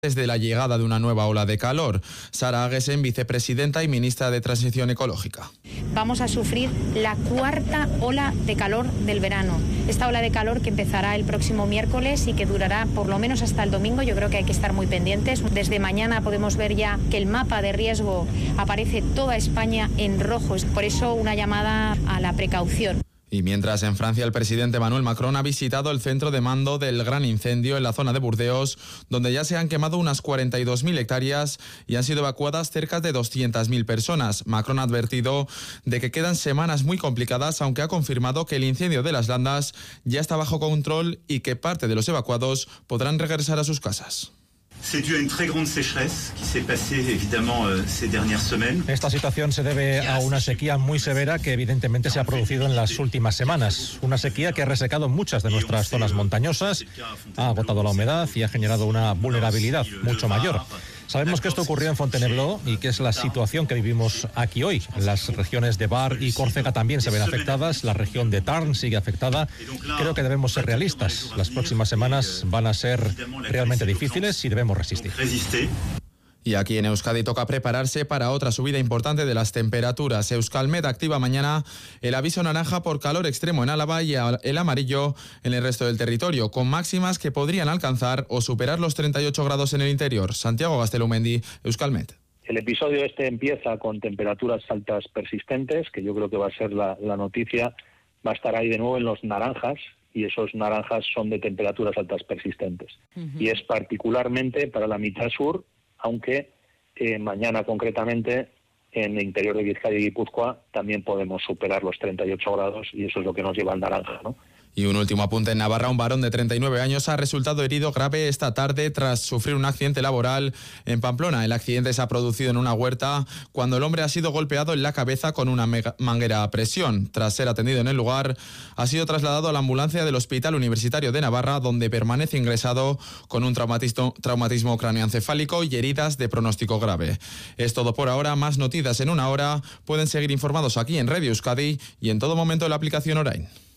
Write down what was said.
desde la llegada de una nueva ola de calor. Sara Aguesen, vicepresidenta y ministra de Transición Ecológica. Vamos a sufrir la cuarta ola de calor del verano. Esta ola de calor que empezará el próximo miércoles y que durará por lo menos hasta el domingo. Yo creo que hay que estar muy pendientes. Desde mañana podemos ver ya que el mapa de riesgo aparece toda España en rojo. Por eso una llamada a la precaución. Y mientras en Francia el presidente Emmanuel Macron ha visitado el centro de mando del gran incendio en la zona de Burdeos, donde ya se han quemado unas 42.000 hectáreas y han sido evacuadas cerca de 200.000 personas. Macron ha advertido de que quedan semanas muy complicadas, aunque ha confirmado que el incendio de las Landas ya está bajo control y que parte de los evacuados podrán regresar a sus casas. Esta situación se debe a una sequía muy severa que evidentemente se ha producido en las últimas semanas. Una sequía que ha resecado muchas de nuestras zonas montañosas, ha agotado la humedad y ha generado una vulnerabilidad mucho mayor. Sabemos que esto ocurrió en Fontainebleau y que es la situación que vivimos aquí hoy. Las regiones de Var y Córcega también se ven afectadas, la región de Tarn sigue afectada. Creo que debemos ser realistas. Las próximas semanas van a ser realmente difíciles y debemos resistir. Y aquí en Euskadi toca prepararse para otra subida importante de las temperaturas. Euskalmet activa mañana el aviso naranja por calor extremo en Álava y el amarillo en el resto del territorio, con máximas que podrían alcanzar o superar los 38 grados en el interior. Santiago Gastelumendi, Euskalmet. El episodio empieza con temperaturas altas persistentes, que yo creo que va a ser la noticia. Va a estar ahí de nuevo en los naranjas, y esos naranjas son de temperaturas altas persistentes. Y es particularmente para la mitad sur, aunque mañana concretamente en el interior de Vizcaya y Guipúzcoa también podemos superar los 38 grados y eso es lo que nos lleva al naranja, ¿no? Y un último apunte en Navarra, un varón de 39 años ha resultado herido grave esta tarde tras sufrir un accidente laboral en Pamplona. El accidente se ha producido en una huerta cuando el hombre ha sido golpeado en la cabeza con una manguera a presión. Tras ser atendido en el lugar, ha sido trasladado a la ambulancia del Hospital Universitario de Navarra, donde permanece ingresado con un traumatismo cráneoencefálico y heridas de pronóstico grave. Es todo por ahora. Más noticias en una hora. Pueden seguir informados aquí en Radio Euskadi y en todo momento en la aplicación Orain.